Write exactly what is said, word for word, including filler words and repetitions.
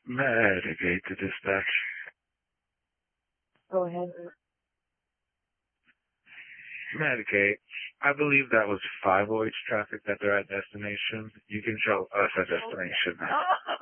Medicate to dispatch. Go ahead. Medicate. I believe that was five oh H traffic that they're at destination. You can show us a destination.